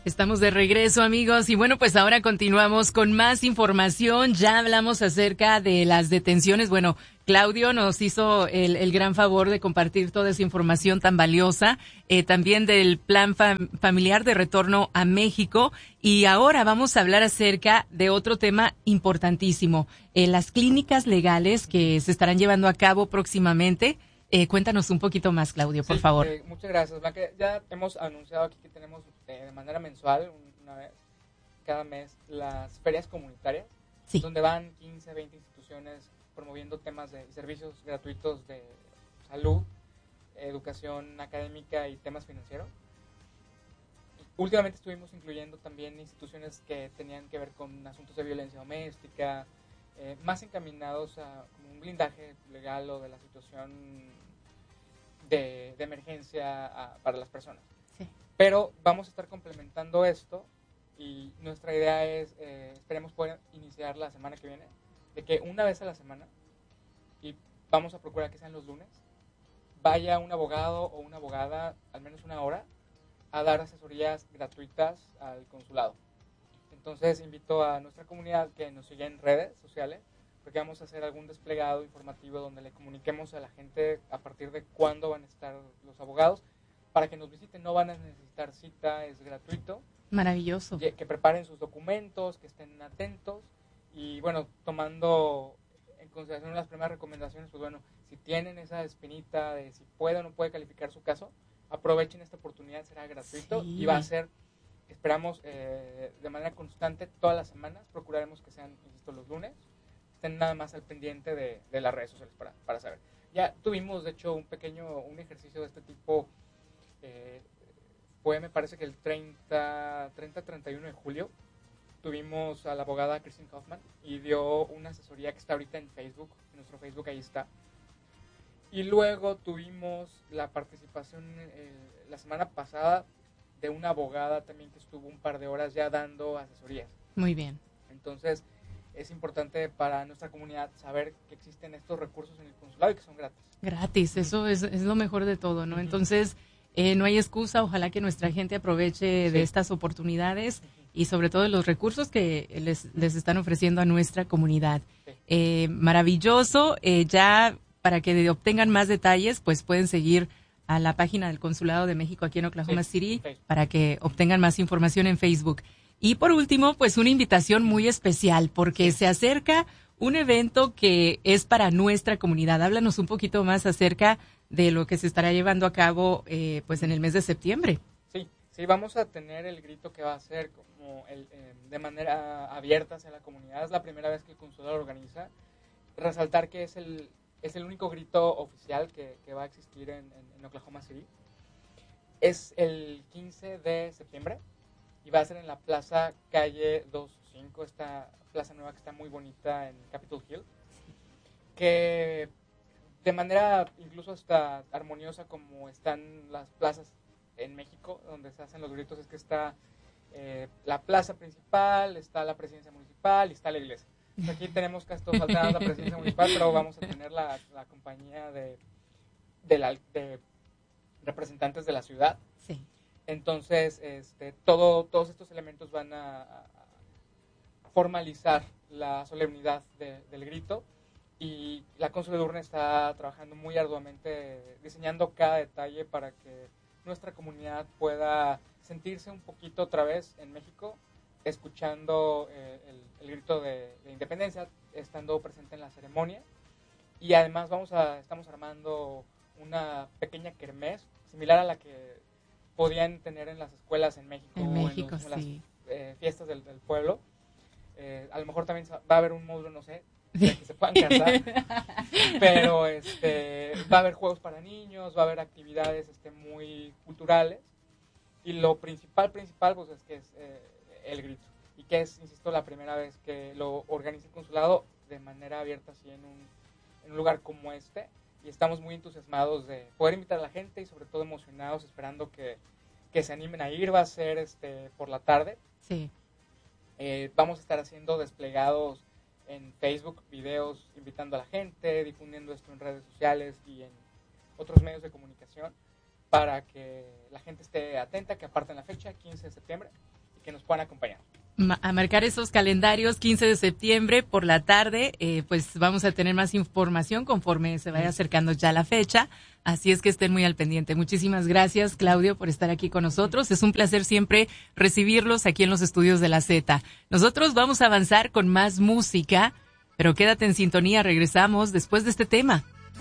Estamos de regreso, amigos, y bueno, pues ahora continuamos con más información. Ya hablamos acerca de las detenciones. Bueno, Claudio nos hizo el gran favor de compartir toda esa información tan valiosa, también del plan familiar de retorno a México. Y ahora vamos a hablar acerca de otro tema importantísimo, las clínicas legales que se estarán llevando a cabo próximamente. Cuéntanos un poquito más, Claudio, por favor. Muchas gracias, Blanca. Ya hemos anunciado aquí que tenemos de manera mensual, una vez cada mes, las ferias comunitarias, sí, donde van 15, 20 instituciones promoviendo temas de servicios gratuitos de salud, educación académica y temas financieros. Últimamente estuvimos incluyendo también instituciones que tenían que ver con asuntos de violencia doméstica, más encaminados a como un blindaje legal o de la situación de emergencia para las personas. Sí. Pero vamos a estar complementando esto y nuestra idea es, esperemos poder iniciar la semana que viene, de que una vez a la semana, y vamos a procurar que sean los lunes, vaya un abogado o una abogada, al menos una hora, a dar asesorías gratuitas al consulado. Entonces invito a nuestra comunidad que nos siga en redes sociales, porque vamos a hacer algún desplegado informativo donde le comuniquemos a la gente a partir de cuándo van a estar los abogados, para que nos visiten. No van a necesitar cita, es gratuito. Maravilloso. Que preparen sus documentos, que estén atentos y bueno, tomando en consideración las primeras recomendaciones, pues bueno, si tienen esa espinita de si puede o no puede calificar su caso, aprovechen esta oportunidad, será gratuito y va a ser, esperamos, de manera constante todas las semanas. Procuraremos que sean, insisto, los lunes. Estén nada más al pendiente de las redes sociales para saber. Ya tuvimos, de hecho, un ejercicio de este tipo, fue, me parece que el 30-31 de julio, tuvimos a la abogada Christine Hoffman y dio una asesoría que está ahorita en Facebook, en nuestro Facebook ahí está. Y luego tuvimos la participación la semana pasada de una abogada también que estuvo un par de horas ya dando asesorías. Muy bien. Entonces, es importante para nuestra comunidad saber que existen estos recursos en el consulado y que son gratis. Gratis, eso es lo mejor de todo, ¿no? Entonces, no hay excusa, ojalá que nuestra gente aproveche de estas oportunidades y sobre todo de los recursos que les están ofreciendo a nuestra comunidad. Maravilloso, ya para que obtengan más detalles, pues pueden seguir a la página del Consulado de México aquí en Oklahoma City para que obtengan más información en Facebook. Y por último, pues una invitación muy especial porque se acerca un evento que es para nuestra comunidad. Háblanos un poquito más acerca de lo que se estará llevando a cabo pues en el mes de septiembre. Sí, vamos a tener el grito que va a ser como de manera abierta hacia la comunidad. Es la primera vez que el consulado lo organiza. Resaltar que es el único grito oficial que va a existir en Oklahoma City. Es el 15 de septiembre y va a ser en la plaza calle 25, esta plaza nueva que está muy bonita en Capitol Hill, que de manera incluso hasta armoniosa como están las plazas en México, donde se hacen los gritos, es que está la plaza principal, está la presidencia municipal y está la iglesia. Aquí tenemos casi faltadas la presidencia municipal, pero vamos a tener la compañía de representantes de la ciudad. Sí. Entonces, todos estos elementos van a formalizar la solemnidad del grito, y la Cónsul de Urne está trabajando muy arduamente diseñando cada detalle para que nuestra comunidad pueda sentirse un poquito otra vez en México, escuchando el grito de independencia, estando presente en la ceremonia. Y además estamos armando una pequeña kermés similar a la que podían tener en las escuelas en México, en las fiestas del pueblo. A lo mejor también va a haber un módulo, no sé, de que se puedan casar, pero va a haber juegos para niños, va a haber actividades muy culturales, y lo principal pues es que es el grito, y que es, insisto, la primera vez que lo organiza el consulado de manera abierta así en un lugar como este, y estamos muy entusiasmados de poder invitar a la gente y sobre todo emocionados, esperando que se animen a ir. Va a ser por la tarde. Sí. Vamos a estar haciendo desplegados en Facebook, videos invitando a la gente, difundiendo esto en redes sociales y en otros medios de comunicación para que la gente esté atenta, que aparten la fecha, 15 de septiembre. que nos puedan acompañar. A marcar esos calendarios, 15 de septiembre por la tarde, pues vamos a tener más información conforme se vaya acercando ya la fecha, así es que estén muy al pendiente. Muchísimas gracias, Claudio, por estar aquí con nosotros. Es un placer siempre recibirlos aquí en los estudios de la Z. Nosotros vamos a avanzar con más música, pero quédate en sintonía, regresamos después de este tema.